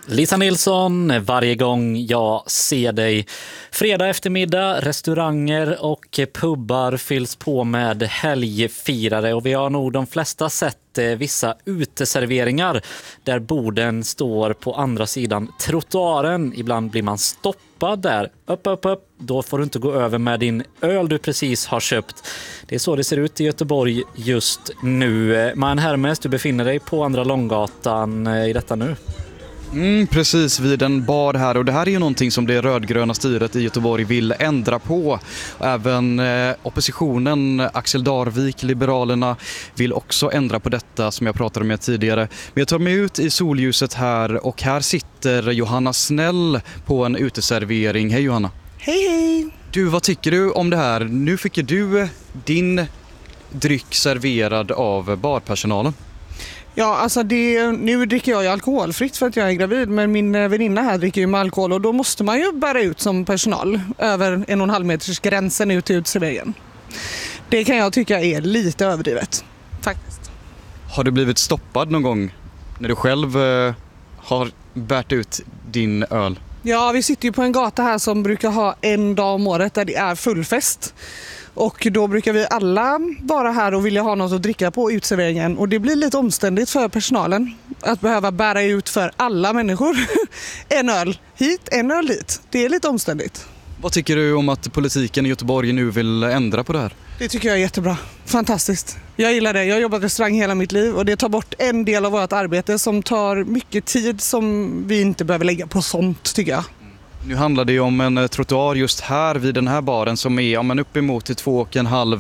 Lisa Nilsson, varje gång jag ser dig. Fredag eftermiddag, restauranger och pubbar fylls på med helgfirare och vi har nog de flesta sett vissa uteserveringar där borden står på andra sidan trottoaren. Ibland blir man stoppad där. Upp. Då får du inte gå över med din öl du precis har köpt. Det är så det ser ut i Göteborg just nu. Man Hermes, du befinner dig på Andra Långgatan i detta nu. Precis, vid en bar här, och det här är ju någonting som det rödgröna styret i Göteborg vill ändra på. Även oppositionen, Axel Darvik, Liberalerna, vill också ändra på detta som jag pratade med tidigare. Men jag tar mig ut i solljuset här och här sitter Johanna Snäll på en uteservering. Hej Johanna! Hej! Du, vad tycker du om det här? Nu fick du din dryck serverad av barpersonalen. Ja, alltså nu dricker jag ju alkoholfritt för att jag är gravid, men min väninna här dricker ju med alkohol och då måste man ju bära ut som personal över 1,5 meters gränsen ut till uteserveringen. Det kan jag tycka är lite överdrivet, faktiskt. Har du blivit stoppad någon gång när du själv har bärt ut din öl? Ja, vi sitter ju på en gata här som brukar ha en dag om året där det är fullfest. Och då brukar vi alla vara här och vilja ha något att dricka på uteserveringen. Och det blir lite omständigt för personalen att behöva bära ut för alla människor. En öl hit, en öl dit. Det är lite omständigt. Vad tycker du om att politiken i Göteborg nu vill ändra på det här? Det tycker jag är jättebra. Fantastiskt. Jag gillar det. Jag har jobbat i restaurang hela mitt liv och det tar bort en del av vårt arbete som tar mycket tid som vi inte behöver lägga på sånt, tycker jag. Nu handlar det om en trottoar just här vid den här baren som är uppemot 2,5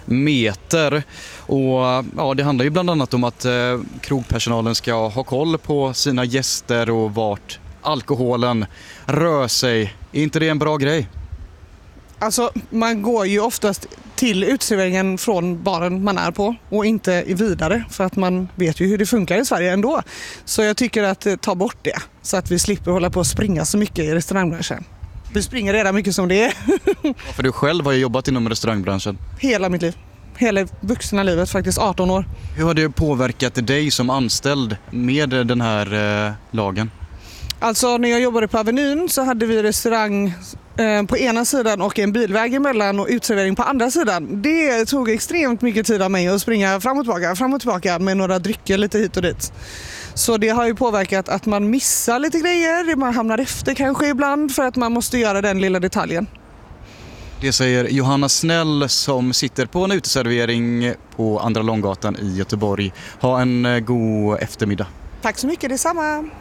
meter. Och ja, det handlar ju bland annat om att krogpersonalen ska ha koll på sina gäster och vart alkoholen rör sig. Är inte det en bra grej? Alltså, man går ju oftast till uteserveringen från baren man är på och inte vidare, för att man vet ju hur det funkar i Sverige ändå. Så jag tycker att ta bort det så att vi slipper hålla på och springa så mycket i restaurangbranschen. Vi springer redan mycket som det är. Ja, för du själv har ju jobbat inom restaurangbranschen. Hela mitt liv. Hela vuxna livet, faktiskt 18 år. Hur har det påverkat dig som anställd med den här lagen? Alltså när jag jobbade på Avenyn så hade vi restaurang på ena sidan och en bilväg emellan och utservering på andra sidan. Det tog extremt mycket tid av mig att springa fram och tillbaka med några drycker lite hit och dit. Så det har ju påverkat att man missar lite grejer, man hamnar efter kanske ibland för att man måste göra den lilla detaljen. Det säger Johanna Snäll som sitter på en uteservering på Andra Långgatan i Göteborg. Ha en god eftermiddag. Tack så mycket, detsamma!